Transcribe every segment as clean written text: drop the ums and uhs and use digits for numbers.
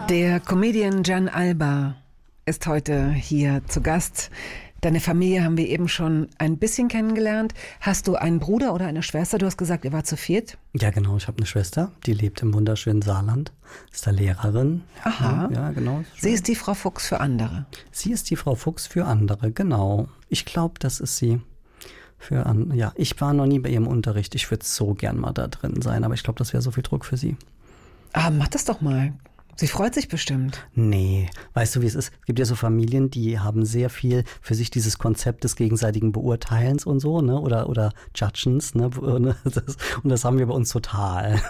Der Comedian Gian Alba ist heute hier zu Gast. Deine Familie haben wir eben schon ein bisschen kennengelernt. Hast du einen Bruder oder eine Schwester? Du hast gesagt, ihr wart zu viert. Ja, genau. Ich habe eine Schwester, die lebt im wunderschönen Saarland, ist da Lehrerin. Aha. Ja, genau. Sie ist die Frau Fuchs für andere. Sie ist die Frau Fuchs für andere, genau. Ich glaube, das ist sie für andere. Ja, ich war noch nie bei ihrem Unterricht. Ich würde so gern mal da drin sein, aber ich glaube, das wäre so viel Druck für sie. Ah, mach das doch mal. Sie freut sich bestimmt. Nee, weißt du, wie es ist? Es gibt ja so Familien, die haben sehr viel für sich dieses Konzept des gegenseitigen Beurteilens und so, ne? Oder Judgens, ne? Und das haben wir bei uns total.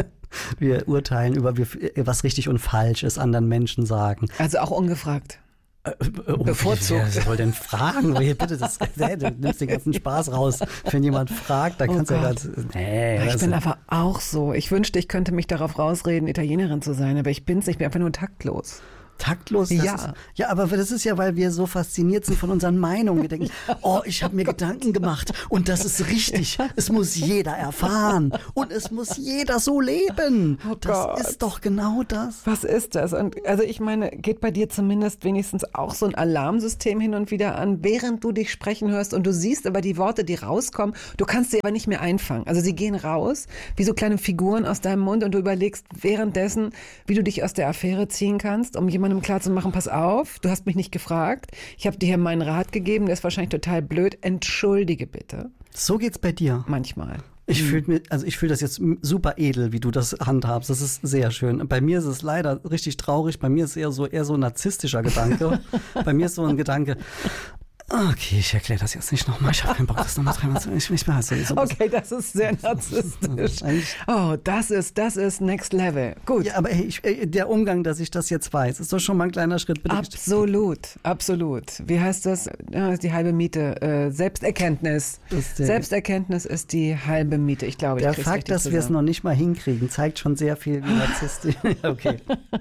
Wir urteilen über, was richtig und falsch ist, anderen Menschen sagen. Also auch ungefragt. Bevorzugt. Wer soll denn fragen? Bitte, du nimmst den ganzen Spaß raus. Wenn jemand fragt, dann kannst du ja ganz. Nee, ich bin aber auch so. Ich wünschte, ich könnte mich darauf rausreden, Italienerin zu sein, aber ich bin's nicht. Ich bin einfach nur taktlos. Taktlos? Ja. Ja, aber das ist ja, weil wir so fasziniert sind von unseren Meinungen. Wir denken, oh, ich habe mir Gedanken gemacht und das ist richtig. Es muss jeder erfahren und es muss jeder so leben. Oh das Gott. ist doch genau das. Was ist das? Und also ich meine, geht bei dir zumindest wenigstens auch so ein Alarmsystem hin und wieder an, während du dich sprechen hörst und du siehst aber die Worte, die rauskommen, du kannst sie aber nicht mehr einfangen. Also sie gehen raus, wie so kleine Figuren aus deinem Mund und du überlegst währenddessen, wie du dich aus der Affäre ziehen kannst, um jemandem klar zu machen, pass auf, du hast mich nicht gefragt, ich habe dir hier meinen Rat gegeben, der ist wahrscheinlich total blöd, entschuldige bitte. So geht's bei dir. Manchmal. Ich fühle das jetzt super edel, wie du das handhabst. Das ist sehr schön. Bei mir ist es leider richtig traurig. Bei mir ist es eher so ein narzisstischer Gedanke. Bei mir ist so ein Gedanke, okay, ich erkläre das jetzt nicht nochmal. Ich habe keinen Bock, das nochmal dreimal zu. Ich bin halt so. Okay, das ist sehr narzisstisch. Oh, das ist Next Level. Gut. Ja, aber hey, der Umgang, dass ich das jetzt weiß, ist doch schon mal ein kleiner Schritt. Bitte. Absolut. Wie heißt das? Ja, ist die halbe Miete. Selbsterkenntnis. Selbsterkenntnis ist die halbe Miete. Ich glaube, der Fakt, dass wir es noch nicht mal hinkriegen, zeigt schon sehr viel, wie narzisstisch. Okay.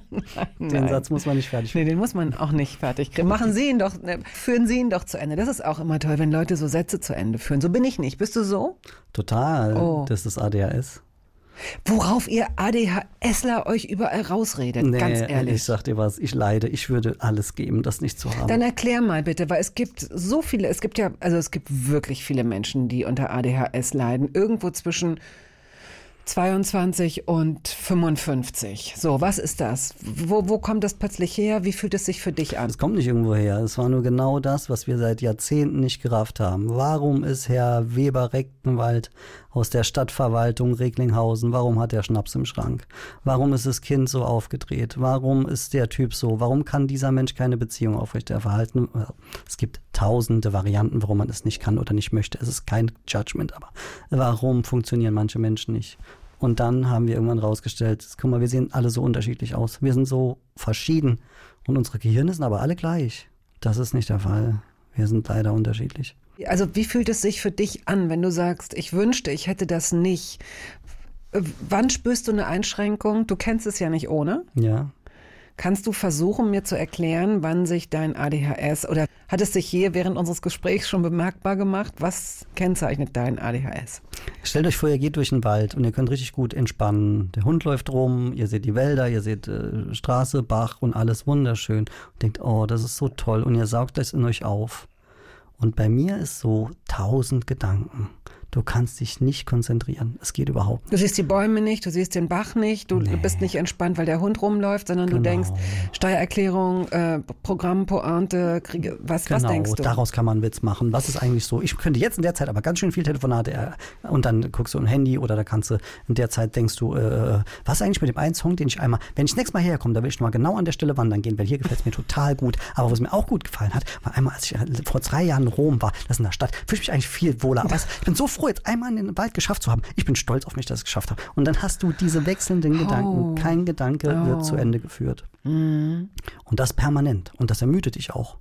Den Satz muss man nicht fertig machen. Nee, den muss man auch nicht fertig kriegen. Führen Sie ihn doch zu Ende. Das ist auch immer toll, wenn Leute so Sätze zu Ende führen. So bin ich nicht. Bist du so? Total. Oh. Das ist ADHS. Worauf ihr ADHSler euch überall rausredet, ganz ehrlich. Ich sag dir was, ich leide. Ich würde alles geben, das nicht zu haben. Dann erklär mal bitte, weil es gibt wirklich viele Menschen, die unter ADHS leiden. Irgendwo zwischen 22 und 55. So, was ist das? Wo kommt das plötzlich her? Wie fühlt es sich für dich an? Es kommt nicht irgendwo her. Es war nur genau das, was wir seit Jahrzehnten nicht gerafft haben. Warum ist Herr Weber-Rechtenwald aus der Stadtverwaltung Recklinghausen, warum hat er Schnaps im Schrank? Warum ist das Kind so aufgedreht? Warum ist der Typ so? Warum kann dieser Mensch keine Beziehung aufrechterhalten? Es gibt tausende Varianten, warum man es nicht kann oder nicht möchte. Es ist kein Judgment, aber warum funktionieren manche Menschen nicht? Und dann haben wir irgendwann rausgestellt, guck mal, wir sehen alle so unterschiedlich aus. Wir sind so verschieden und unsere Gehirne sind aber alle gleich. Das ist nicht der Fall. Wir sind leider unterschiedlich. Also wie fühlt es sich für dich an, wenn du sagst, ich wünschte, ich hätte das nicht? Wann spürst du eine Einschränkung? Du kennst es ja nicht ohne. Ja. Kannst du versuchen, mir zu erklären, wann sich dein ADHS oder hat es sich hier während unseres Gesprächs schon bemerkbar gemacht? Was kennzeichnet dein ADHS? Stellt euch vor, ihr geht durch den Wald und ihr könnt richtig gut entspannen. Der Hund läuft rum, ihr seht die Wälder, ihr seht Straße, Bach und alles wunderschön. Und denkt, oh, das ist so toll und ihr saugt das in euch auf. Und bei mir ist so 1000 Gedanken. Du kannst dich nicht konzentrieren. Es geht überhaupt nicht. Du siehst die Bäume nicht, du siehst den Bach nicht, du bist nicht entspannt, weil der Hund rumläuft, sondern du denkst, Steuererklärung, Programm, Pointe, Kriege, was denkst du? Daraus kann man einen Witz machen. Was ist eigentlich so? Ich könnte jetzt in der Zeit aber ganz schön viel Telefonate und dann guckst du ein Handy oder da kannst du, in der Zeit denkst du, was ist eigentlich mit dem einen Song, den ich einmal, wenn ich das nächste Mal herkomme, da will ich mal genau an der Stelle wandern gehen, weil hier gefällt es mir total gut. Aber was mir auch gut gefallen hat, war einmal, als ich vor 3 Jahren in Rom war, das ist in der Stadt, fühle ich mich eigentlich viel wohler. Aber ich bin so froh, jetzt einmal in den Wald geschafft zu haben. Ich bin stolz auf mich, dass ich es geschafft habe. Und dann hast du diese wechselnden Gedanken. Kein Gedanke wird zu Ende geführt. Und das permanent. Und das ermüdet dich auch.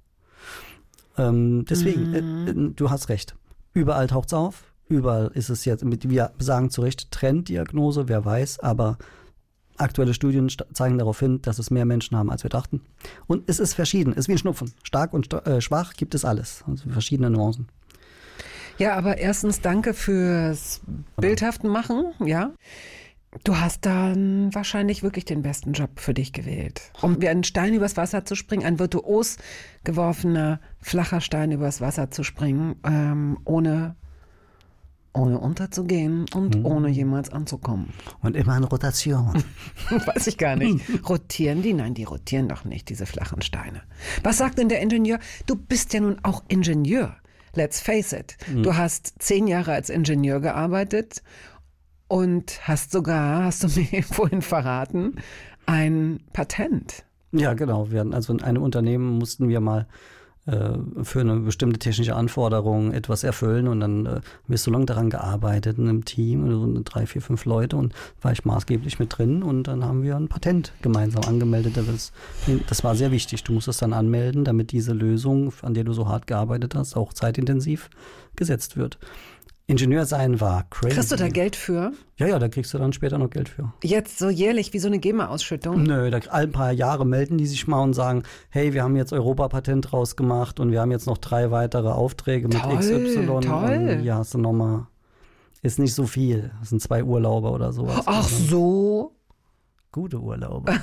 Deswegen, du hast recht. Überall taucht es auf. Überall ist es jetzt, wir sagen zu Recht, Trenddiagnose, wer weiß, aber aktuelle Studien zeigen darauf hin, dass es mehr Menschen haben, als wir dachten. Und es ist verschieden. Es ist wie ein Schnupfen. Stark und schwach gibt es alles. Also verschiedene Nuancen. Ja, aber erstens danke fürs bildhaften Machen, ja. Du hast dann wahrscheinlich wirklich den besten Job für dich gewählt. Um wie ein Stein übers Wasser zu springen, ein virtuos geworfener, flacher Stein übers Wasser zu springen, ohne unterzugehen und ohne jemals anzukommen. Und immer in Rotation. Weiß ich gar nicht. Rotieren die? Nein, die rotieren doch nicht, diese flachen Steine. Was sagt denn der Ingenieur? Du bist ja nun auch Ingenieur. Let's face it. Du hast 10 Jahre als Ingenieur gearbeitet und hast du mir vorhin verraten, ein Patent. Ja, genau. Also in einem Unternehmen mussten wir mal für eine bestimmte technische Anforderung etwas erfüllen und dann haben wir so lange daran gearbeitet in einem Team, so 3, 4, 5 Leute und war ich maßgeblich mit drin und dann haben wir ein Patent gemeinsam angemeldet. Das war sehr wichtig. Du musst es dann anmelden, damit diese Lösung, an der du so hart gearbeitet hast, auch zeitintensiv gesetzt wird. Ingenieur sein war crazy. Kriegst du da Geld für? Ja, da kriegst du dann später noch Geld für. Jetzt so jährlich, wie so eine GEMA-Ausschüttung? Nö, ein paar Jahre melden die sich mal und sagen, hey, wir haben jetzt Europapatent rausgemacht und wir haben jetzt noch 3 weitere Aufträge mit XY. Toll. Und ja, hast du nochmal, ist nicht so viel. Das sind 2 Urlaube oder sowas. Ach so. Gute Urlaube.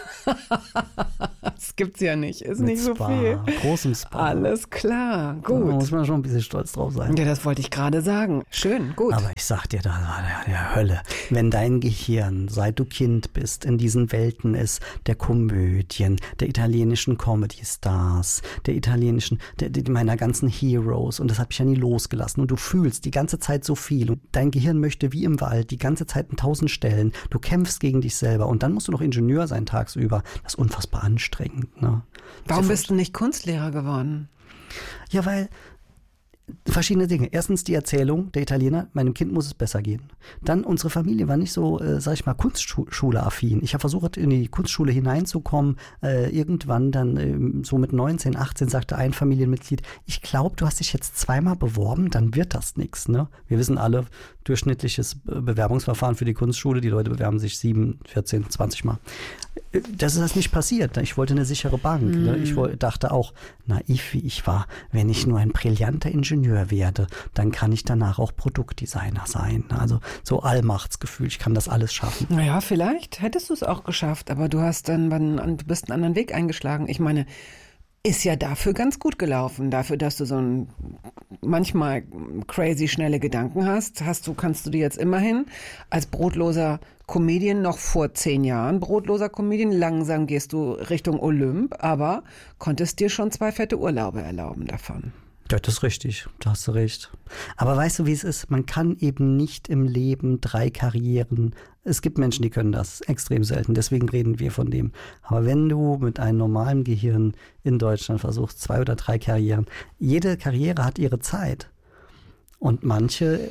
Das gibt's ja nicht. Ist Mit nicht so Spa, viel. Großem Spa. Alles klar, gut. Da muss man schon ein bisschen stolz drauf sein. Ja, das wollte ich gerade sagen. Schön, gut. Aber ich sag dir, das war der Hölle. Wenn dein Gehirn, seit du Kind bist, in diesen Welten ist, der Komödien, der italienischen Comedy-Stars, der italienischen, meiner ganzen Heroes, und das hat mich ja nie losgelassen. Und du fühlst die ganze Zeit so viel. Und dein Gehirn möchte wie im Wald die ganze Zeit an 1000 Stellen. Du kämpfst gegen dich selber. Und dann musst du noch Ingenieur sein tagsüber. Das ist unfassbar anstrengend. Ne? Warum bist du nicht Kunstlehrer geworden? Ja, weil verschiedene Dinge. Erstens die Erzählung der Italiener, meinem Kind muss es besser gehen. Dann, unsere Familie war nicht so, sag ich mal, Kunstschule-affin. Ich habe versucht, in die Kunstschule hineinzukommen. Irgendwann dann, so mit 19, 18, sagte ein Familienmitglied, ich glaube, du hast dich jetzt 2-mal beworben, dann wird das nichts. Ne? Wir wissen alle, durchschnittliches Bewerbungsverfahren für die Kunstschule, die Leute bewerben sich 7, 14, 20 Mal. Das ist das nicht passiert. Ich wollte eine sichere Bank. Ne? Ich dachte auch, naiv wie ich war, wenn ich nur ein brillanter Ingenieur werde, dann kann ich danach auch Produktdesigner sein. Also so Allmachtsgefühl, ich kann das alles schaffen. Naja, vielleicht hättest du es auch geschafft, aber du bist einen anderen Weg eingeschlagen. Ich meine, ist ja dafür ganz gut gelaufen. Dafür, dass du so ein manchmal crazy schnelle Gedanken hast, kannst du dir jetzt immerhin als brotloser Comedian, noch vor 10 Jahren brotloser Comedian, langsam gehst du Richtung Olymp, aber konntest dir schon 2 fette Urlaube erlauben davon. Ja, das ist richtig, da hast du recht. Aber weißt du, wie es ist? Man kann eben nicht im Leben 3 Karrieren. Es gibt Menschen, die können das extrem selten, deswegen reden wir von dem. Aber wenn du mit einem normalen Gehirn in Deutschland versuchst, 2 oder 3 Karrieren, jede Karriere hat ihre Zeit. Und manche,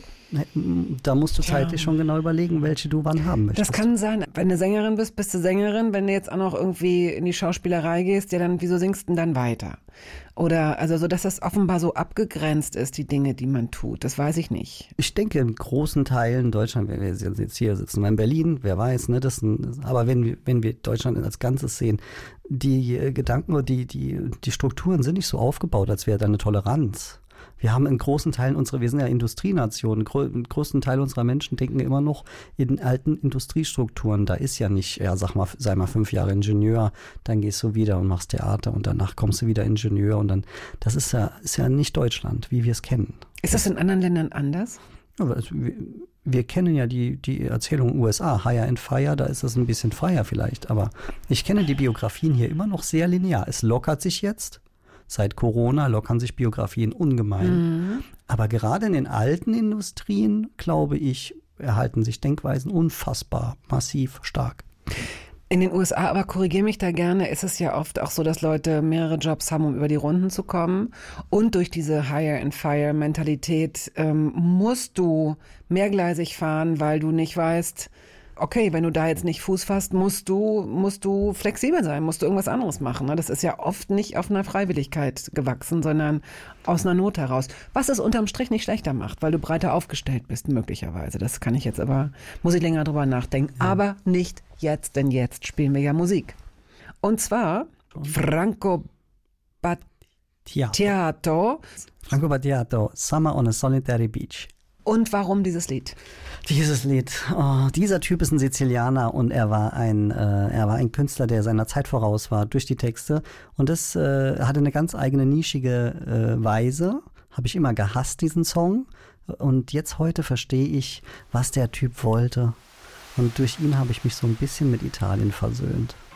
da musst du zeitlich schon genau überlegen, welche du wann haben möchtest. Das kann sein. Wenn du Sängerin bist, bist du Sängerin. Wenn du jetzt auch noch irgendwie in die Schauspielerei gehst, ja dann, wieso singst du denn dann weiter? Oder, also so, dass das offenbar so abgegrenzt ist, die Dinge, die man tut. Das weiß ich nicht. Ich denke, in großen Teilen Deutschland, wenn wir jetzt hier sitzen, in Berlin, wer weiß, ne, aber wenn wir Deutschland als Ganzes sehen, die Gedanken oder die Strukturen sind nicht so aufgebaut, als wäre da eine Toleranz. Wir haben in großen Teilen wir sind ja Industrienation, einen großen Teil unserer Menschen denken immer noch in alten Industriestrukturen. Da ist ja nicht, ja sei mal 5 Jahre Ingenieur, dann gehst du wieder und machst Theater und danach kommst du wieder Ingenieur und dann, das ist ja nicht Deutschland, wie wir es kennen. Ist das in anderen Ländern anders? Aber wir kennen ja die Erzählung USA, Hire and Fire, da ist das ein bisschen freier vielleicht, aber ich kenne die Biografien hier immer noch sehr linear. Es lockert sich jetzt. Seit Corona lockern sich Biografien ungemein. Aber gerade in den alten Industrien, glaube ich, erhalten sich Denkweisen unfassbar massiv stark. In den USA, aber korrigiere mich da gerne, ist es ja oft auch so, dass Leute mehrere Jobs haben, um über die Runden zu kommen. Und durch diese Hire-and-Fire-Mentalität musst du mehrgleisig fahren, weil du nicht weißt, okay, wenn du da jetzt nicht Fuß fasst, musst du flexibel sein, musst du irgendwas anderes machen. Das ist ja oft nicht auf einer Freiwilligkeit gewachsen, sondern aus einer Not heraus. Was es unterm Strich nicht schlechter macht, weil du breiter aufgestellt bist, möglicherweise. Das kann ich jetzt aber, muss ich länger drüber nachdenken. Ja. Aber nicht jetzt, denn jetzt spielen wir ja Musik. Und zwar Franco Battiato. Franco Battiato, Summer on a Solitary Beach. Und warum dieses Lied? Dieses Lied. Oh, dieser Typ ist ein Sizilianer und er war ein Künstler, der seiner Zeit voraus war durch die Texte. Und das hatte eine ganz eigene nischige Weise. Habe ich immer gehasst, diesen Song. Und jetzt heute verstehe ich, was der Typ wollte. Und durch ihn habe ich mich so ein bisschen mit Italien versöhnt.